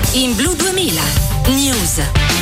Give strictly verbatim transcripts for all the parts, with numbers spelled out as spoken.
In Blu duemila News.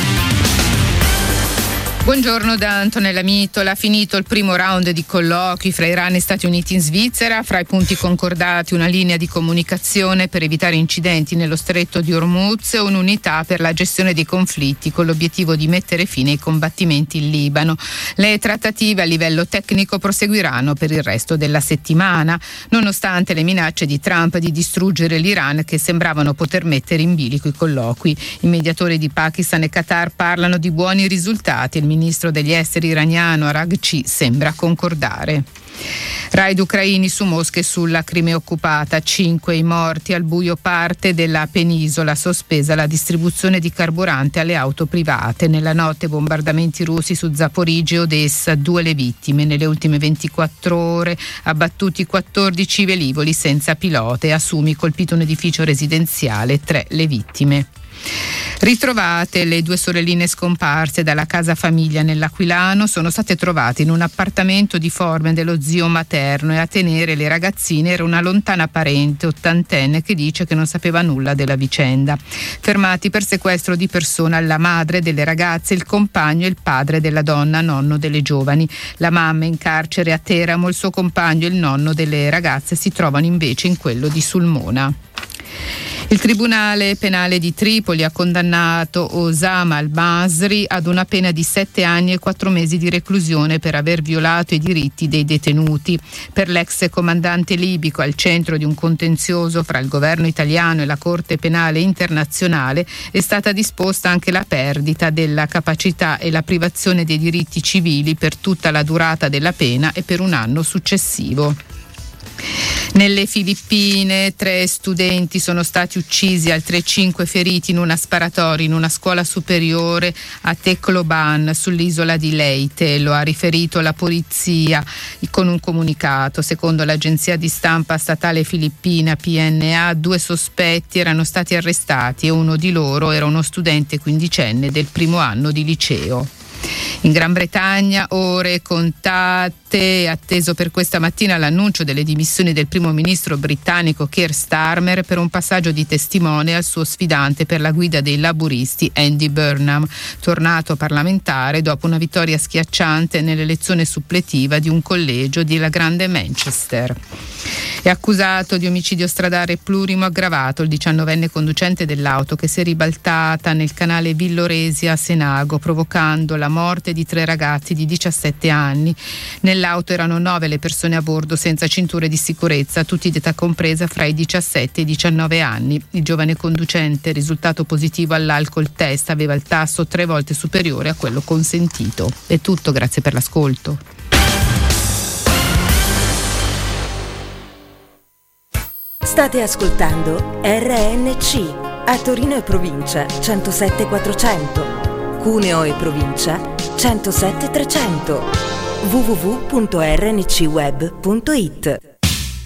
Buongiorno da Antonella Mitola. Finito il primo round di colloqui fra Iran e Stati Uniti in Svizzera. Fra i punti concordati una linea di comunicazione per evitare incidenti nello stretto di Hormuz e un'unità per la gestione dei conflitti con l'obiettivo di mettere fine ai combattimenti in Libano. Le trattative a livello tecnico proseguiranno per il resto della settimana, nonostante le minacce di Trump di distruggere l'Iran che sembravano poter mettere in bilico i colloqui. I mediatori di Pakistan e Qatar parlano di buoni risultati. Il ministro degli esteri iraniano Araghchi sembra concordare. Raid ucraini su Mosca e sulla Crimea occupata, cinque i morti, al buio parte della penisola, sospesa la distribuzione di carburante alle auto private. Nella notte bombardamenti russi su Zaporizhzhia e Odessa, due le vittime. Nelle ultime ventiquattro ore abbattuti quattordici velivoli senza pilota e a Sumi colpito un edificio residenziale, tre le vittime. Ritrovate le due sorelline scomparse dalla casa famiglia nell'Aquilano sono state trovate in un appartamento di forme dello zio materno e a tenere le ragazzine era una lontana parente ottantenne che dice che non sapeva nulla della vicenda. Fermati per sequestro di persona la madre delle ragazze, il compagno e il padre della donna, nonno delle giovani. La mamma in carcere a Teramo, il suo compagno e il nonno delle ragazze si trovano invece in quello di Sulmona. Il Tribunale Penale di Tripoli ha condannato Osama al-Masri ad una pena di sette anni e quattro mesi di reclusione per aver violato i diritti dei detenuti. Per l'ex comandante libico al centro di un contenzioso fra il governo italiano e la Corte Penale Internazionale è stata disposta anche la perdita della capacità e la privazione dei diritti civili per tutta la durata della pena e per un anno successivo. Nelle Filippine tre studenti sono stati uccisi, altri cinque feriti in una sparatoria in una scuola superiore a Tecloban sull'isola di Leyte. Lo ha riferito la polizia con un comunicato. Secondo l'agenzia di stampa statale filippina P N A, due sospetti erano stati arrestati e uno di loro era uno studente quindicenne del primo anno di liceo. In Gran Bretagna ore contate, atteso per questa mattina l'annuncio delle dimissioni del primo ministro britannico Keir Starmer per un passaggio di testimone al suo sfidante per la guida dei laburisti Andy Burnham, tornato parlamentare dopo una vittoria schiacciante nell'elezione suppletiva di un collegio della Grande Manchester. È accusato di omicidio stradale plurimo aggravato il diciannovenne conducente dell'auto che si è ribaltata nel canale Villoresi a Senago, provocando la morte di tre ragazzi di diciassette anni. Nell'auto erano nove le persone a bordo senza cinture di sicurezza, tutti di età compresa fra i diciassette e i diciannove anni. Il giovane conducente, risultato positivo all'alcol test, aveva il tasso tre volte superiore a quello consentito. È tutto, grazie per l'ascolto. State ascoltando R N C a Torino e provincia centosette quattrocento, Cuneo e provincia centosette trecento, w w w punto r n c web punto i t.